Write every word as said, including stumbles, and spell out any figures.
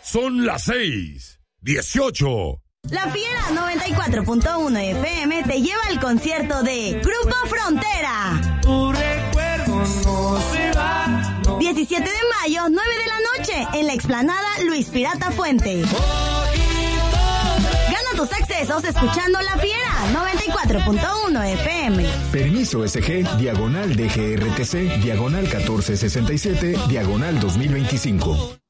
Son las seis, dieciocho. La Fiera noventa y cuatro punto uno F M te lleva al concierto de Grupo Frontera. Tu recuerdo no se va. No. diecisiete de mayo, nueve de la noche, en la explanada Luis Pirata Fuente. Gana tus accesos escuchando La Fiera noventa y cuatro punto uno F M. Permiso S G, diagonal D G R T C, diagonal catorce sesenta y siete, diagonal dos mil veinticinco.